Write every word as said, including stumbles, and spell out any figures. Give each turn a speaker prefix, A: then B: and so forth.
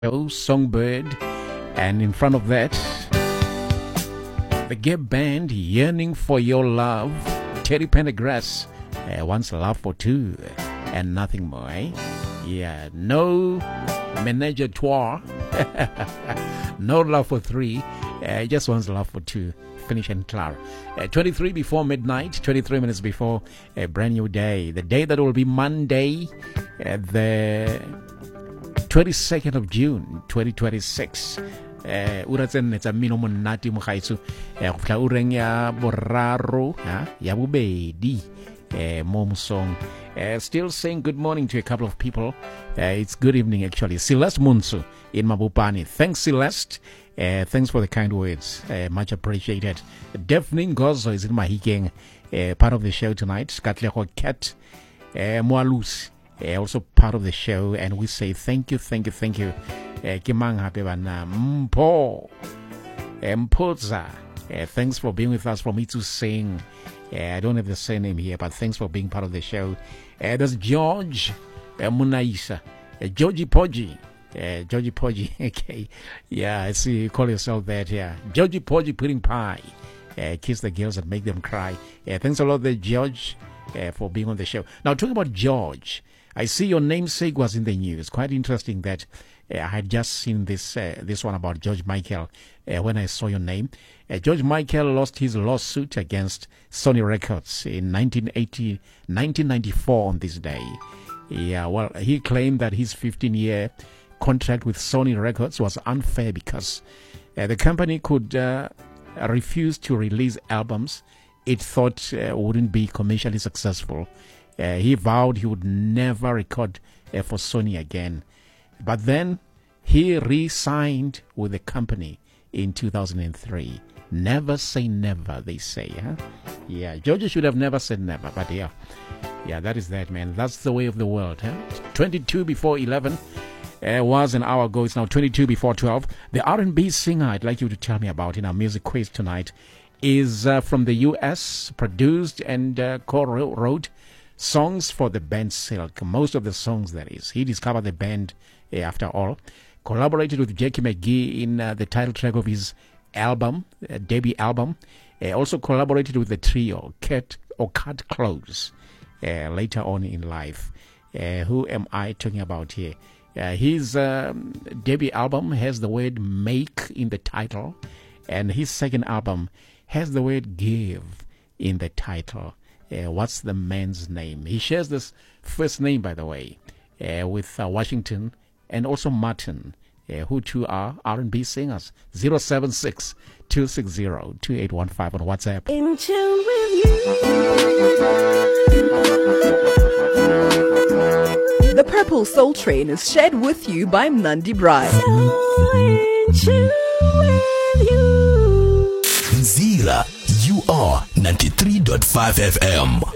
A: Oh, Songbird, and in front of that, the Gap Band, Yearning for Your Love, Terry Pendergrass, uh, Once Love for Two, and Nothing More, eh? Yeah, no Menage a Trois, no Love for Three, uh, just Once Love for Two, finish and clear. Uh, twenty-three before midnight, twenty-three minutes before a brand new day, the day that will be Monday, uh, the twenty-second of June, twenty twenty-six. Eh ura tsene tsa mmino monate mo gaetso eh go tla ureng ya boraro ha ya bobedi eh mo mosong. Eh still saying good morning to a couple of people. Uh, it's good evening actually. Celeste Munsu in Mabopane. Thanks Celeste. Uh, thanks for the kind words. Uh, much appreciated. Daphne Ngozo is in Mahikeng, uh, part of the show tonight. Katlego Cat uh, Moalus. Uh, also part of the show, and we say thank you, thank you, thank you. Kimang happy bana Mpo Mpoza. Thanks for being with us. For me to sing, uh, I don't have the surname here, but thanks for being part of the show. Uh, there's George uh, Munaisa, uh, Georgie Poggi, uh, Georgie Poggi. Okay, yeah, I see you call yourself that. Yeah, Georgie Poggi pudding pie. Uh, kiss the girls and make them cry. Uh, thanks a lot, there, George, uh, for being on the show. Now, talking about George. I see your namesake was in the news. Quite interesting that uh, I had just seen this uh, this one about George Michael uh, when I saw your name. Uh, George Michael lost his lawsuit against Sony Records in nineteen eighty, nineteen ninety-four on this day. Yeah, well, he claimed that his fifteen-year contract with Sony Records was unfair because uh, the company could uh, refuse to release albums it thought uh, wouldn't be commercially successful. Uh, he vowed he would never record uh, for Sony again. But then he re-signed with the company in two thousand three. Never say never, they say. Huh? Yeah, Georgia should have never said never. But yeah, yeah, that is that, man. That's the way of the world. Huh? twenty-two before eleven uh, was an hour ago. It's now twenty-two before twelve. The R and B singer I'd like you to tell me about in our music quiz tonight is uh, from the U S, produced and uh, co-wrote songs for the band Silk. Most of the songs, that is. He discovered the band uh, after all. Collaborated with Jackie McGee in uh, the title track of his album, uh, debut album. Uh, also collaborated with the trio, Cat or Cut Close, uh, later on in life. Uh, who am I talking about here? Uh, his um, debut album has the word make in the title, and his second album has the word give in the title. Uh, what's the man's name? He shares this first name, by the way, uh, with uh, Washington and also Martin, uh, who two are R and B singers. zero seven six, two six zero, two eight one five on WhatsApp.
B: In tune with you. The Purple Soul Train is shared with you by Nandi Bride. So in tune with you.
C: Nzira, you are ninety-three point five F M.